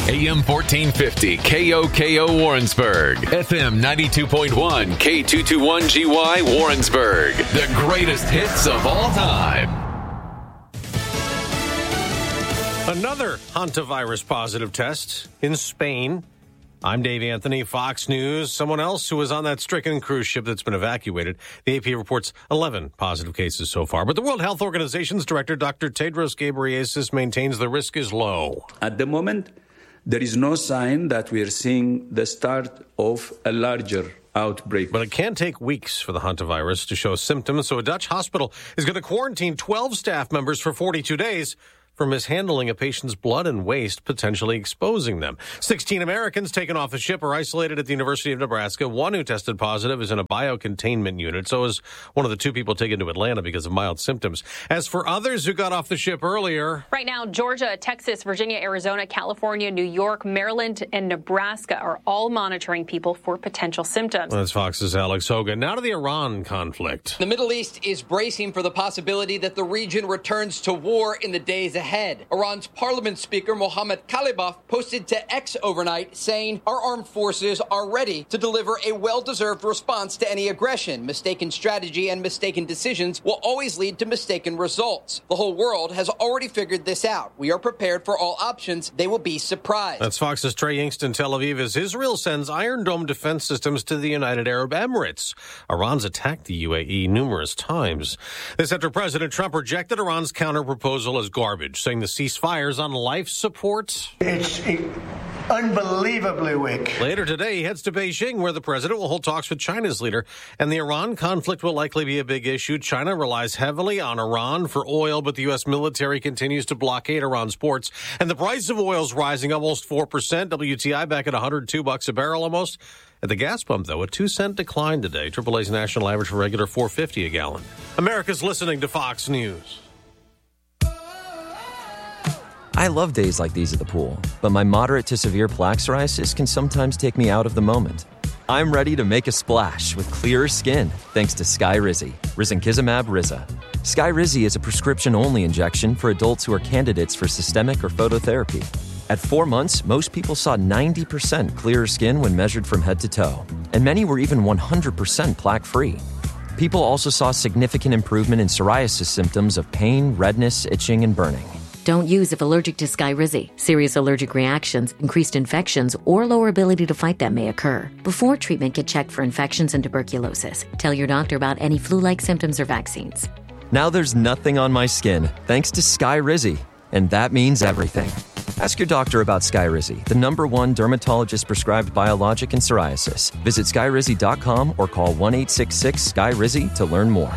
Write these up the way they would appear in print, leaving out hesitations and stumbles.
AM 1450 KOKO Warrensburg, FM 92.1 K221GY Warrensburg. The greatest hits of all time. Another hantavirus positive test in Spain. I'm Dave Anthony, Fox News. Someone else who was on that stricken cruise ship that's been evacuated. The AP reports 11 positive cases so far. But the World Health Organization's director, Dr. Tedros Ghebreyesus, maintains the risk is low. At the moment, there is no sign that we are seeing the start of a larger outbreak. But it can take weeks for the hantavirus to show symptoms, so a Dutch hospital is going to quarantine 12 staff members for 42 days for mishandling a patient's blood and waste, potentially exposing them. 16 Americans taken off the ship are isolated at the University of Nebraska. One who tested positive is in a biocontainment unit. So is one of the two people taken to Atlanta because of mild symptoms. As for others who got off the ship earlier... Right now, Georgia, Texas, Virginia, Arizona, California, New York, Maryland, and Nebraska are all monitoring people for potential symptoms. That's Fox's Alex Hogan. Now to the Iran conflict. The Middle East is bracing for the possibility that the region returns to war in the days ahead. Iran's parliament speaker Mohammad Khalibaf posted to X overnight saying our armed forces are ready to deliver a well-deserved response to any aggression. Mistaken strategy and mistaken decisions will always lead to mistaken results. The whole world has already figured this out. We are prepared for all options. They will be surprised. That's Fox's Trey Yingst in Tel Aviv as Israel sends Iron Dome defense systems to the United Arab Emirates. Iran's attacked the UAE numerous times. This after President Trump rejected Iran's counter-proposal as garbage, saying the ceasefire's on life support. It's unbelievably weak. Later today, he heads to Beijing, where the president will hold talks with China's leader, and the Iran conflict will likely be a big issue. China relies heavily on Iran for oil, but the U.S. military continues to blockade Iran's ports, and the price of oil is rising almost 4%. WTI back at $102 a barrel almost. At the gas pump, though, a 2-cent decline today. AAA's national average for regular $4.50 a gallon. America's listening to Fox News. I love days like these at the pool, but my moderate to severe plaque psoriasis can sometimes take me out of the moment. I'm ready to make a splash with clearer skin thanks to Skyrizi, risankizumab Riza. Skyrizi is a prescription-only injection for adults who are candidates for systemic or phototherapy. At 4 months, most people saw 90% clearer skin when measured from head to toe, and many were even 100% plaque-free. People also saw significant improvement in psoriasis symptoms of pain, redness, itching, and burning. Don't use if allergic to Skyrizi. Serious allergic reactions, increased infections, or lower ability to fight them may occur. Before treatment, get checked for infections and tuberculosis. Tell your doctor about any flu-like symptoms or vaccines. Now there's nothing on my skin, thanks to Skyrizi. And that means everything. Ask your doctor about Skyrizi, the #1 dermatologist-prescribed biologic in psoriasis. Visit Skyrizi.com or call 1-866-SKYRIZI to learn more.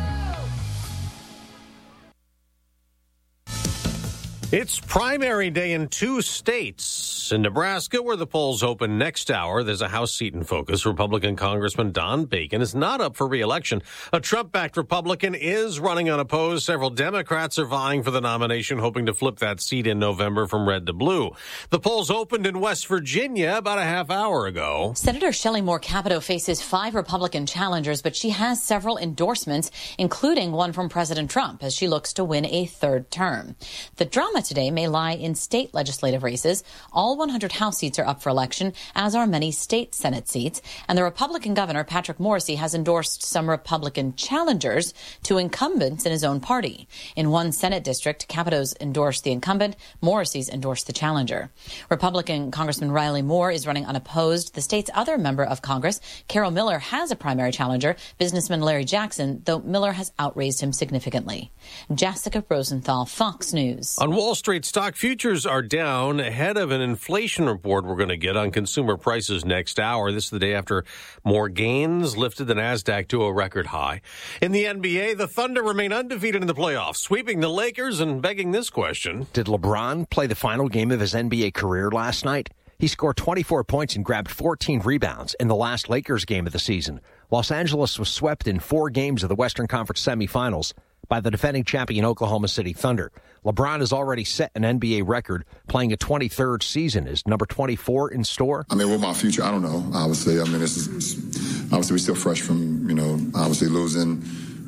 It's primary day in 2 states. In Nebraska, where the polls open next hour, there's a House seat in focus. Republican Congressman Don Bacon is not up for re-election. A Trump-backed Republican is running unopposed. Several Democrats are vying for the nomination, hoping to flip that seat in November from red to blue. The polls opened in West Virginia about a half hour ago. Senator Shelley Moore Capito faces 5 Republican challengers, but she has several endorsements, including one from President Trump, as she looks to win a 3rd term. The drama today may lie in state legislative races. All 100 House seats are up for election, as are many state Senate seats. And the Republican governor, Patrick Morrisey, has endorsed some Republican challengers to incumbents in his own party. In one Senate district, Capito's endorsed the incumbent, Morrisey's endorsed the challenger. Republican Congressman Riley Moore is running unopposed. The state's other member of Congress, Carol Miller, has a primary challenger, businessman Larry Jackson, though Miller has outraised him significantly. Jessica Rosenthal, Fox News. On Wall Street, stock futures are down ahead of an inflation report we're going to get on consumer prices next hour. This is the day after more gains lifted the NASDAQ to a record high. In the NBA, the Thunder remain undefeated in the playoffs, sweeping the Lakers and begging this question. Did LeBron play the final game of his NBA career last night? He scored 24 points and grabbed 14 rebounds in the last Lakers game of the season. Los Angeles was swept in 4 games of the Western Conference semifinals by the defending champion Oklahoma City Thunder. LeBron has already set an NBA record, playing a 23rd season. Is number 24 in store? I mean, what my future, I don't know, obviously. I mean, this is obviously we're still fresh from, obviously losing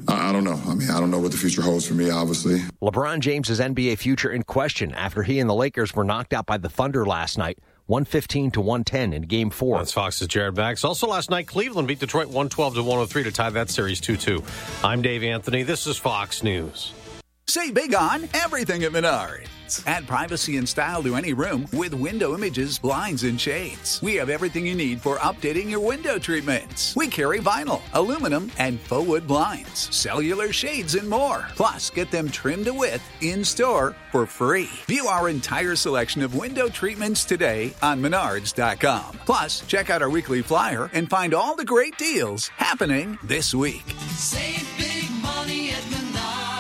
I don't know. I mean, I don't know what the future holds for me, obviously. LeBron James' NBA future in question after he and the Lakers were knocked out by the Thunder last night, 115-110 in Game 4. That's Fox's Jared Bax. Also last night, Cleveland beat Detroit 112-103 to tie that series 2-2. I'm Dave Anthony. This is Fox News. Say big on everything at Menards. Add privacy and style to any room with window images, blinds, and shades. We have everything you need for updating your window treatments. We carry vinyl, aluminum, and faux wood blinds, cellular shades, and more. Plus, get them trimmed to width in-store for free. View our entire selection of window treatments today on Menards.com. Plus, check out our weekly flyer and find all the great deals happening this week. Save big money at Menards.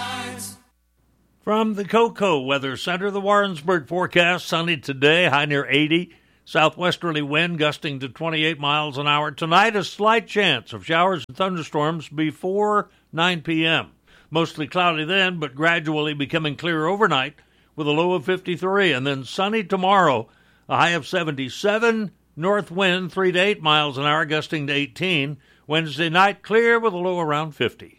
From the Cocoa Weather Center, the Warrensburg forecast, sunny today, high near 80. Southwesterly wind gusting to 28 miles an hour. Tonight, a slight chance of showers and thunderstorms before 9 p.m. Mostly cloudy then, but gradually becoming clear overnight with a low of 53. And then sunny tomorrow, a high of 77. North wind 3 to 8 miles an hour, gusting to 18. Wednesday night, clear with a low around 50.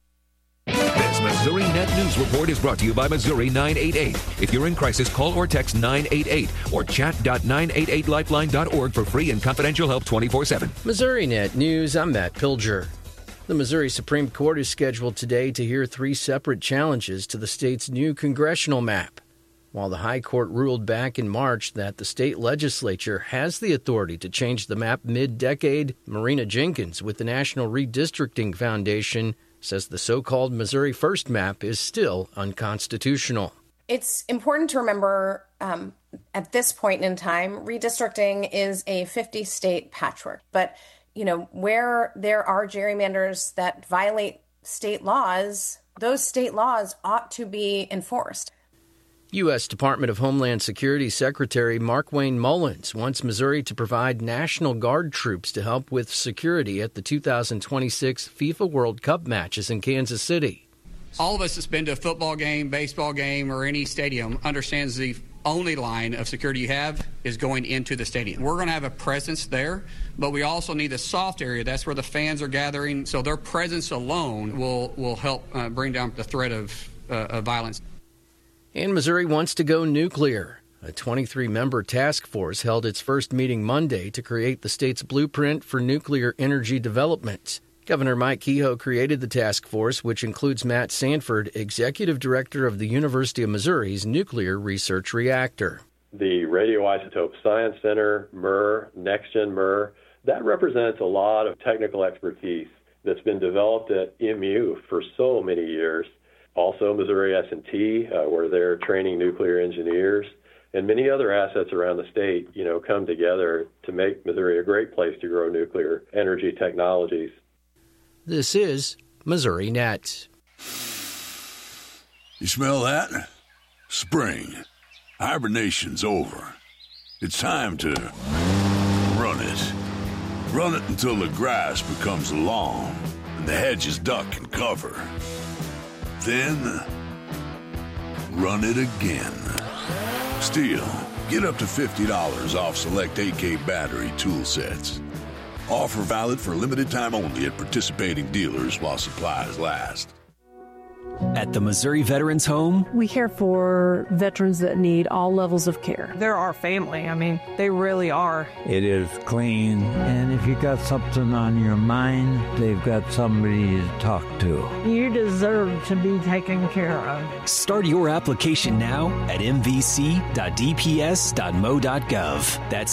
This Missouri Net News Report is brought to you by Missouri 988. If you're in crisis, call or text 988 or chat.988lifeline.org for free and confidential help 24/7. Missouri Net News, I'm Matt Pilger. The Missouri Supreme Court is scheduled today to hear 3 separate challenges to the state's new congressional map. While the High Court ruled back in March that the state legislature has the authority to change the map mid-decade, Marina Jenkins with the National Redistricting Foundation says the so-called Missouri First map is still unconstitutional. It's important to remember at this point in time, redistricting is a 50-state patchwork. But, where there are gerrymanders that violate state laws, those state laws ought to be enforced. U.S. Department of Homeland Security Secretary Markwayne Mullins wants Missouri to provide National Guard troops to help with security at the 2026 FIFA World Cup matches in Kansas City. All of us that's been to a football game, baseball game, or any stadium understands the only line of security you have is going into the stadium. We're going to have a presence there, but we also need a soft area. That's where the fans are gathering, so their presence alone will help bring down the threat of violence. And Missouri wants to go nuclear. A 23-member task force held its first meeting Monday to create the state's blueprint for nuclear energy development. Governor Mike Kehoe created the task force, which includes Matt Sanford, executive director of the University of Missouri's Nuclear Research Reactor. The Radioisotope Science Center, MUR, NextGen MUR, that represents a lot of technical expertise that's been developed at MU for so many years. Also, Missouri S&T, where they're training nuclear engineers, and many other assets around the state, come together to make Missouri a great place to grow nuclear energy technologies. This is Missouri Net. You smell that? Spring. Hibernation's over. It's time to run it. Run it until the grass becomes long and the hedges duck and cover. Then, run it again. Stihl, get up to $50 off select AK battery tool sets. Offer valid for limited time only at participating dealers while supplies last. At the Missouri Veterans Home, we care for veterans that need all levels of care. They're our family. I mean, they really are. It is clean, and if you got something on your mind, they've got somebody to talk to. You deserve to be taken care of. Start your application now at mvc.dps.mo.gov. That's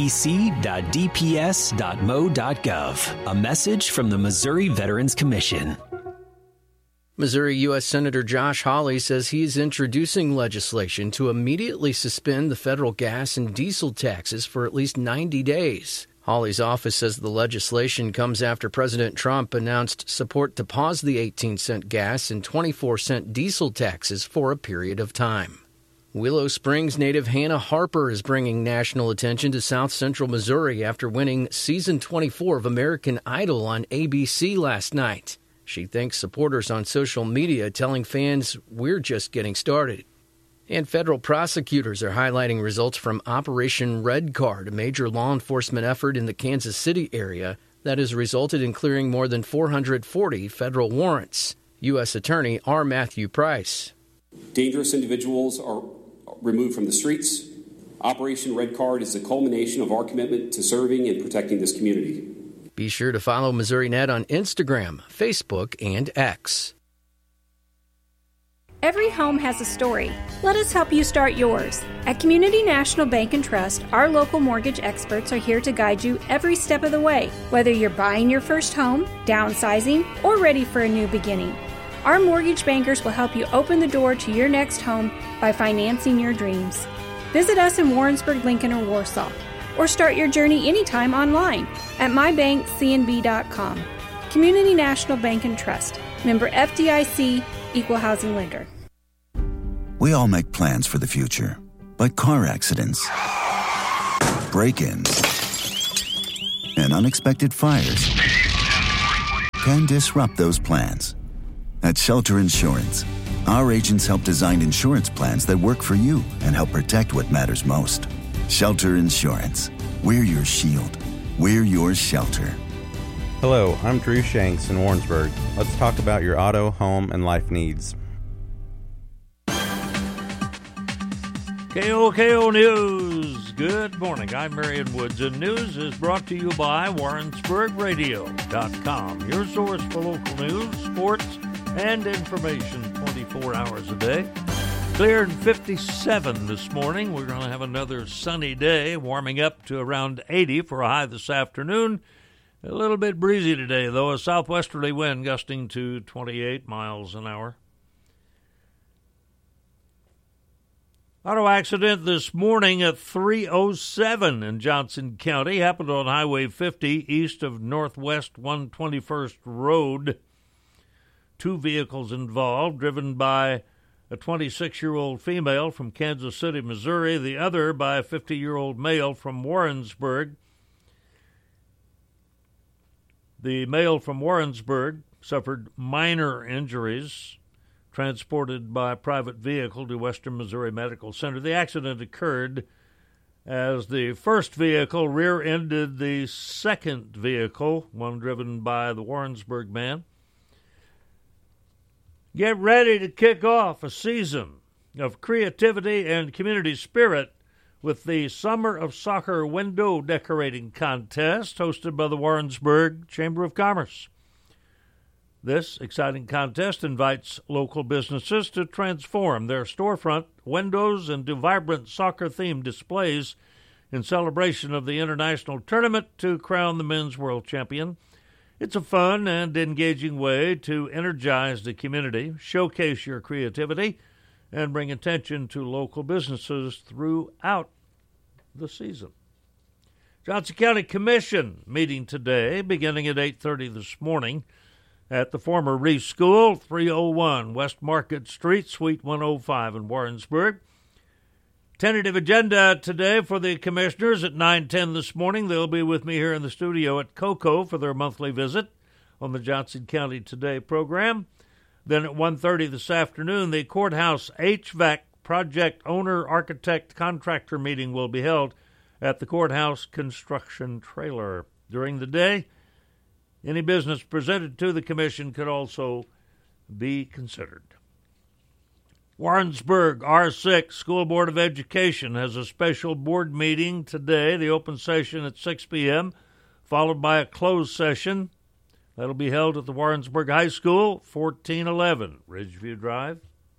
mvc.dps.mo.gov. A message from the Missouri Veterans Commission. Missouri U.S. Senator Josh Hawley says he's introducing legislation to immediately suspend the federal gas and diesel taxes for at least 90 days. Hawley's office says the legislation comes after President Trump announced support to pause the 18-cent gas and 24-cent diesel taxes for a period of time. Willow Springs native Hannah Harper is bringing national attention to South Central Missouri after winning Season 24 of American Idol on ABC last night. She thanks supporters on social media, telling fans, "We're just getting started." And federal prosecutors are highlighting results from Operation Red Card, a major law enforcement effort in the Kansas City area that has resulted in clearing more than 440 federal warrants. U.S. Attorney R. Matthew Price. Dangerous individuals are removed from the streets. Operation Red Card is the culmination of our commitment to serving and protecting this community. Be sure to follow Missouri Net on Instagram, Facebook, and X. Every home has a story. Let us help you start yours. At Community National Bank and Trust, our local mortgage experts are here to guide you every step of the way, whether you're buying your first home, downsizing, or ready for a new beginning. Our mortgage bankers will help you open the door to your next home by financing your dreams. Visit us in Warrensburg, Lincoln, or Warsaw, or start your journey anytime online at mybankcnb.com. Community National Bank and Trust. Member FDIC, Equal Housing Lender. We all make plans for the future, but car accidents, break-ins, and unexpected fires can disrupt those plans. At Shelter Insurance, our agents help design insurance plans that work for you and help protect what matters most. Shelter Insurance. We're your shield. We're your shelter. Hello, I'm Drew Shanks in Warrensburg. Let's talk about your auto, home, and life needs. KOKO News. Good morning. I'm Marion Woods, and news is brought to you by WarrensburgRadio.com, your source for local news, sports, and information 24 hours a day. Clear and 57 this morning. We're going to have another sunny day, warming up to around 80 for a high this afternoon. A little bit breezy today, though, a southwesterly wind gusting to 28 miles an hour. Auto accident this morning at 3:07 in Johnson County. Happened on Highway 50 east of Northwest 121st Road. Two vehicles involved, driven by a 26-year-old female from Kansas City, Missouri, the other by a 50-year-old male from Warrensburg. The male from Warrensburg suffered minor injuries, transported by private vehicle to Western Missouri Medical Center. The accident occurred as the first vehicle rear-ended the second vehicle, one driven by the Warrensburg man. Get ready to kick off a season of creativity and community spirit with the Summer of Soccer Window Decorating Contest hosted by the Warrensburg Chamber of Commerce. This exciting contest invites local businesses to transform their storefront windows into vibrant soccer-themed displays in celebration of the international tournament to crown the men's world champion. It's a fun and engaging way to energize the community, showcase your creativity, and bring attention to local businesses throughout the season. Johnson County Commission meeting today, beginning at 8:30 this morning at the former Reese School, 301 West Market Street, Suite 105 in Warrensburg. Tentative agenda today for the commissioners at 9:10 this morning. They'll be with me here in the studio at COCO for their monthly visit on the Johnson County Today program. Then at 1:30 this afternoon, the courthouse HVAC project owner, architect, contractor meeting will be held at the courthouse construction trailer. During the day, any business presented to the commission could also be considered. Warrensburg R6 School Board of Education has a special board meeting today, the open session at 6 p.m., followed by a closed session. That'll be held at the Warrensburg High School, 1411 Ridgeview Drive.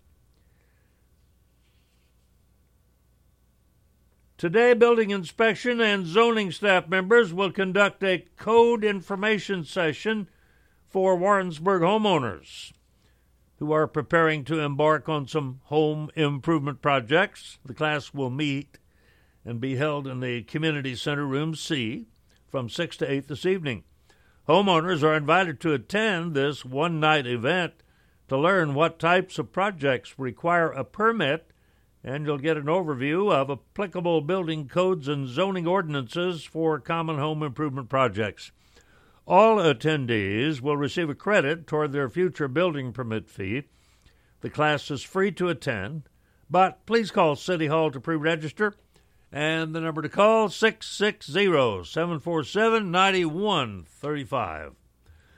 Today, building inspection and zoning staff members will conduct a code information session for Warrensburg homeowners who are preparing to embark on some home improvement projects. The class will meet and be held in the Community Center Room C from 6 to 8 this evening. Homeowners are invited to attend this one-night event to learn what types of projects require a permit, and you'll get an overview of applicable building codes and zoning ordinances for common home improvement projects. All attendees will receive a credit toward their future building permit fee. The class is free to attend, but please call City Hall to pre-register. And the number to call, 660-747-9135.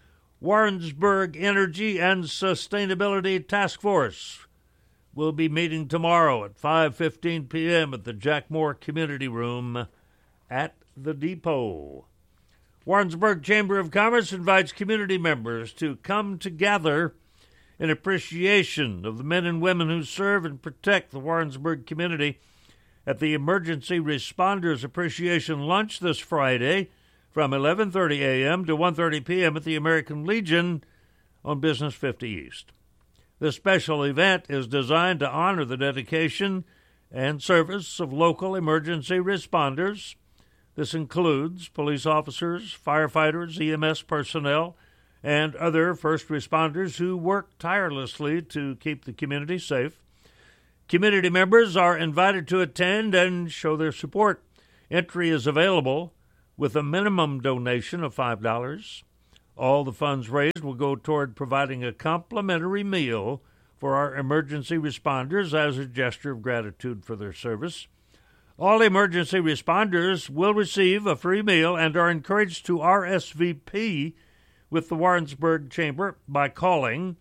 Warrensburg Energy and Sustainability Task Force will be meeting tomorrow at 5:15 p.m. at the Jack Moore Community Room at the Depot. Warrensburg Chamber of Commerce invites community members to come together in appreciation of the men and women who serve and protect the Warrensburg community at the Emergency Responders Appreciation Lunch this Friday from 11:30 a.m. to 1:30 p.m. at the American Legion on Business 50 East. This special event is designed to honor the dedication and service of local emergency responders. This includes police officers, firefighters, EMS personnel, and other first responders who work tirelessly to keep the community safe. Community members are invited to attend and show their support. Entry is available with a minimum donation of $5. All the funds raised will go toward providing a complimentary meal for our emergency responders as a gesture of gratitude for their service. All emergency responders will receive a free meal and are encouraged to RSVP with the Warrensburg Chamber by calling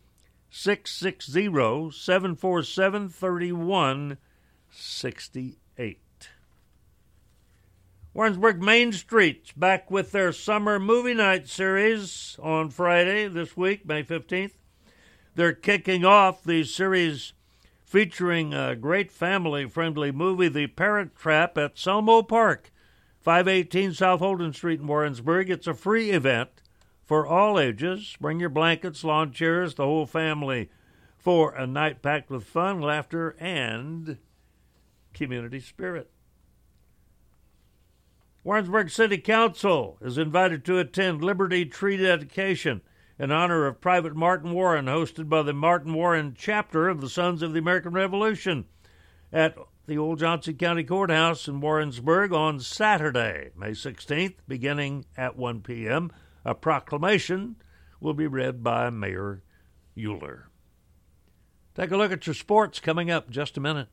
660-747-3168. Warrensburg Main Street's back with their summer movie night series on Friday this week, May 15th. They're kicking off the series featuring a great family-friendly movie, The Parent Trap, at Selmo Park, 518 South Holden Street in Warrensburg. It's a free event for all ages. Bring your blankets, lawn chairs, the whole family for a night packed with fun, laughter, and community spirit. Warrensburg City Council is invited to attend Liberty Tree Dedication in honor of Private Martin Warren, hosted by the Martin Warren chapter of the Sons of the American Revolution at the old Johnson County Courthouse in Warrensburg on Saturday, May 16th, beginning at 1 p.m. A proclamation will be read by Mayor Euler. Take a look at your sports coming up in just a minute.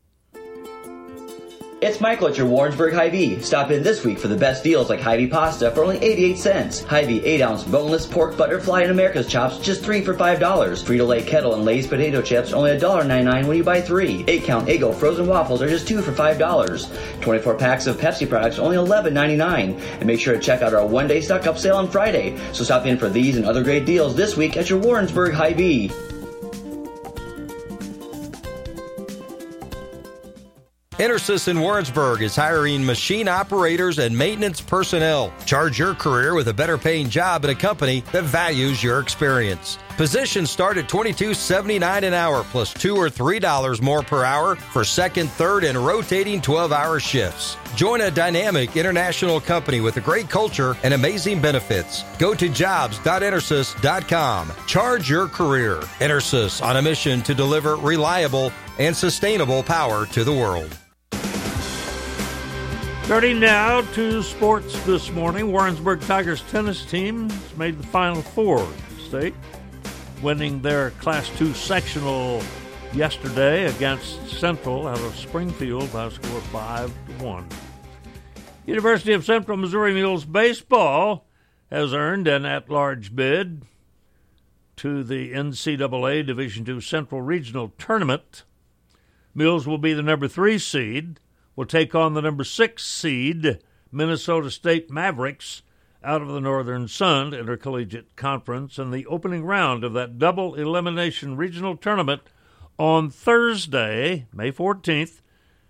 It's Michael at your Warrensburg Hy-Vee. Stop in this week for the best deals like Hy-Vee pasta for only 88 cents. Hy-Vee 8-ounce boneless pork butterfly and America's chops just 3 for $5. Frito-Lay kettle and Lay's potato chips only $1.99 when you buy 3. 8-count Eggo frozen waffles are just 2 for $5. 24 packs of Pepsi products only $11.99. And make sure to check out our one-day stock-up sale on Friday. So stop in for these and other great deals this week at your Warrensburg Hy-Vee. EnerSys in Warrensburg is hiring machine operators and maintenance personnel. Charge your career with a better paying job at a company that values your experience. Positions start at $22.79 an hour plus $2 or $3 more per hour for second, third, and rotating 12-hour shifts. Join a dynamic international company with a great culture and amazing benefits. Go to jobs.enersys.com. Charge your career. EnerSys, on a mission to deliver reliable and sustainable power to the world. Turning now to sports this morning, Warrensburg Tigers tennis team has made the Final Four in the state, winning their Class II sectional yesterday against Central out of Springfield by a score of 5-1. University of Central Missouri Mules baseball has earned an at-large bid to the NCAA Division II Central Regional Tournament. Mules will be the number 3 seed, will take on the number 6 seed Minnesota State Mavericks out of the Northern Sun Intercollegiate Conference in the opening round of that double elimination regional tournament on Thursday, May 14th,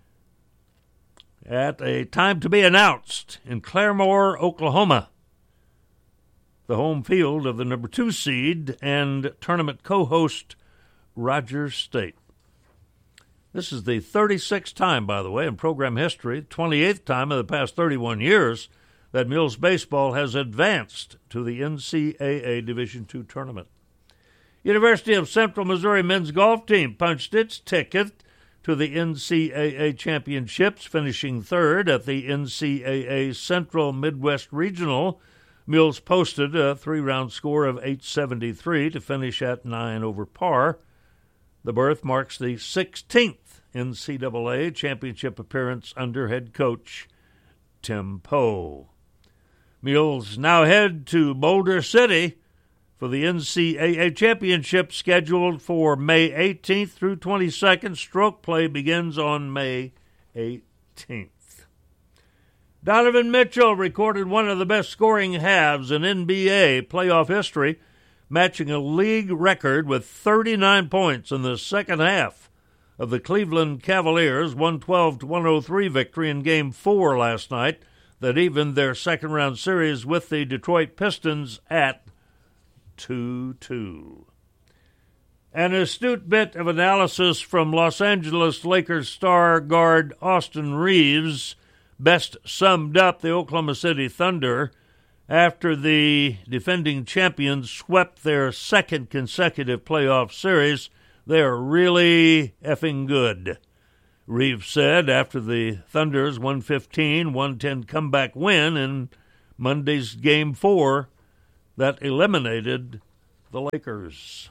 at a time to be announced in Claremore, Oklahoma, the home field of the number 2 seed and tournament co-host Rogers State. This is the 36th time, by the way, in program history, 28th time in the past 31 years, that Mules baseball has advanced to the NCAA Division II tournament. University of Central Missouri men's golf team punched its ticket to the NCAA championships, finishing third at the NCAA Central Midwest Regional. Mules posted a 3-round score of 873 to finish at 9 over par. The berth marks the 16th NCAA championship appearance under head coach Tim Poe. Mules now head to Boulder City for the NCAA Championship scheduled for May 18th through 22nd. Stroke play begins on May 18th. Donovan Mitchell recorded one of the best scoring halves in NBA playoff history, matching a league record with 39 points in the second half of the Cleveland Cavaliers' 112-103 victory in Game 4 last night that evened their second-round series with the Detroit Pistons at 2-2. An astute bit of analysis from Los Angeles Lakers star guard Austin Reeves best summed up the Oklahoma City Thunder after the defending champions swept their second consecutive playoff series. They're really effing good, Reeves said after the Thunder's 115-110 comeback win in Monday's Game 4 that eliminated the Lakers.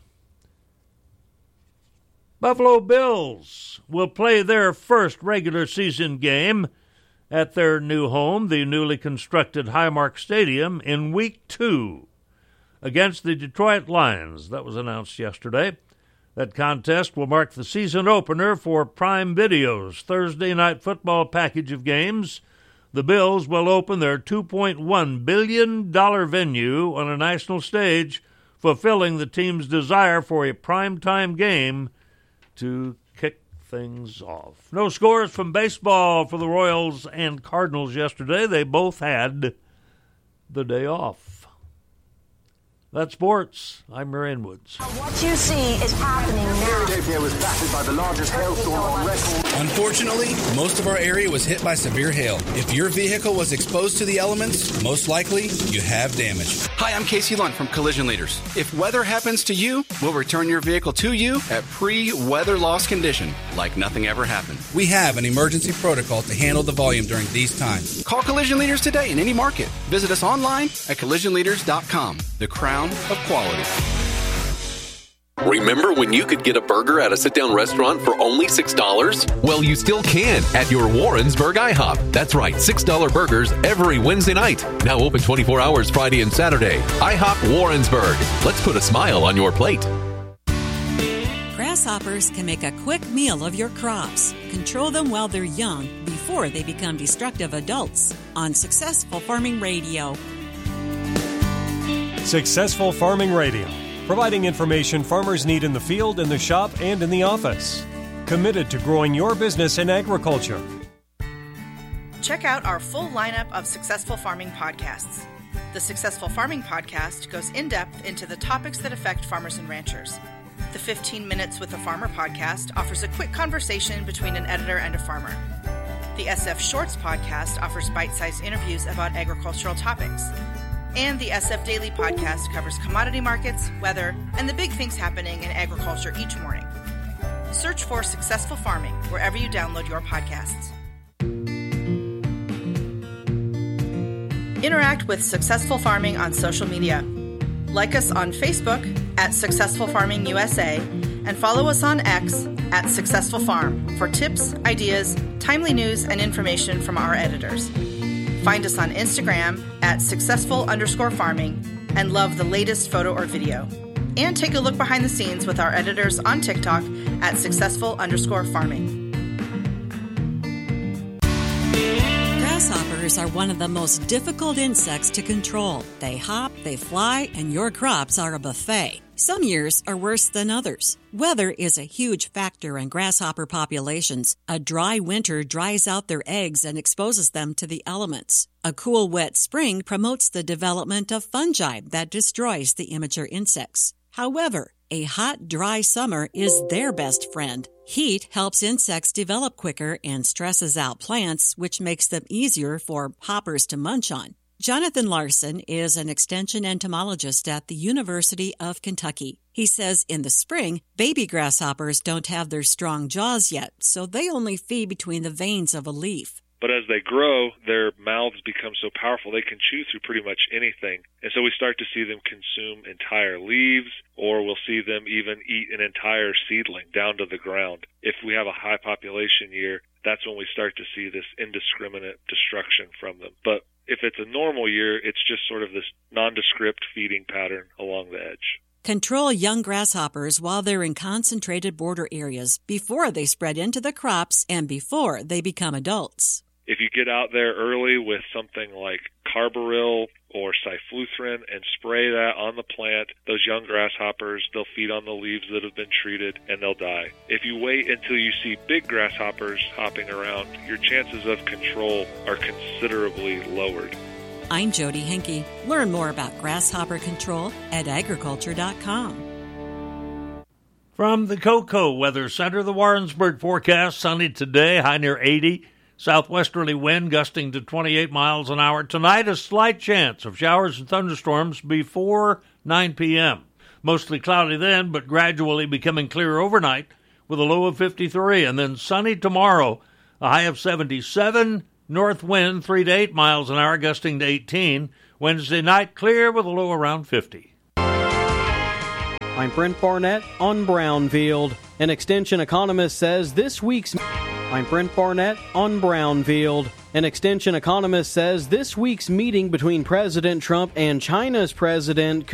Buffalo Bills will play their first regular season game at their new home, the newly constructed Highmark Stadium, in Week 2 against the Detroit Lions. That was announced yesterday. That contest will mark the season opener for Prime Video's Thursday Night Football package of games. The Bills will open their $2.1 billion venue on a national stage, fulfilling the team's desire for a primetime game to kick things off. No scores from baseball for the Royals and Cardinals yesterday. They both had the day off. That's sports. I'm Marion Woods. What you see is happening now. Philadelphia was battered by the largest hailstorm on record. Unfortunately, most of our area was hit by severe hail. If your vehicle was exposed to the elements, most likely you have damage. Hi, I'm Casey Lunt from Collision Leaders. If weather happens to you, we'll return your vehicle to you at pre-weather loss condition, like nothing ever happened. We have an emergency protocol to handle the volume during these times. Call Collision Leaders today in any market. Visit us online at collisionleaders.com. The crown of quality. Remember when you could get a burger at a sit-down restaurant for only $6? Well, you still can at your Warrensburg IHOP. That's right, $6 burgers every Wednesday night. Now open 24 hours Friday and Saturday. IHOP Warrensburg. Let's put a smile on your plate. Grasshoppers can make a quick meal of your crops. Control them while they're young before they become destructive adults. On Successful Farming Radio. Successful Farming Radio, providing information farmers need in the field, in the shop, and in the office. Committed to growing your business in agriculture. Check out our full lineup of Successful Farming podcasts. The Successful Farming podcast goes in-depth into the topics that affect farmers and ranchers. The 15 Minutes with a Farmer podcast offers a quick conversation between an editor and a farmer. The SF Shorts podcast offers bite-sized interviews about agricultural topics. And the SF Daily podcast covers commodity markets, weather, and the big things happening in agriculture each morning. Search for Successful Farming wherever you download your podcasts. Interact with Successful Farming on social media. Like us on Facebook at Successful Farming USA and follow us on X at Successful Farm for tips, ideas, timely news, and information from our editors. Find us on Instagram at successful_farming and love the latest photo or video. And take a look behind the scenes with our editors on TikTok at successful_farming. Grasshoppers are one of the most difficult insects to control. They hop, they fly, and your crops are a buffet. Some years are worse than others. Weather is a huge factor in grasshopper populations. A dry winter dries out their eggs and exposes them to the elements. A cool, wet spring promotes the development of fungi that destroys the immature insects. However, a hot, dry summer is their best friend. Heat helps insects develop quicker and stresses out plants, which makes them easier for hoppers to munch on. Jonathan Larson is an extension entomologist at the University of Kentucky. He says in the spring, baby grasshoppers don't have their strong jaws yet, so they only feed between the veins of a leaf. But as they grow, their mouths become so powerful they can chew through pretty much anything. And so we start to see them consume entire leaves, or we'll see them even eat an entire seedling down to the ground. If we have a high population year, that's when we start to see this indiscriminate destruction from them. But if it's a normal year, it's just sort of this nondescript feeding pattern along the edge. Control young grasshoppers while they're in concentrated border areas before they spread into the crops and before they become adults. If you get out there early with something like carbaryl or cyfluthrin and spray that on the plant, those young grasshoppers, they'll feed on the leaves that have been treated and they'll die. If you wait until you see big grasshoppers hopping around, your chances of control are considerably lowered. I'm Jody Henke. Learn more about grasshopper control at agriculture.com. From the Cocoa Weather Center, the Warrensburg forecast: sunny today, high near 80. Southwesterly wind gusting to 28 miles an hour. Tonight, a slight chance of showers and thunderstorms before 9 p.m. Mostly cloudy then, but gradually becoming clear overnight with a low of 53. And then sunny tomorrow, a high of 77. North wind 3 to 8 miles an hour, gusting to 18. Wednesday night, clear with a low around 50. I'm Brent Barnett on Brownfield. An extension economist says this week's... I'm Brent Barnett on Brownfield. An extension economist says this week's meeting between President Trump and China's president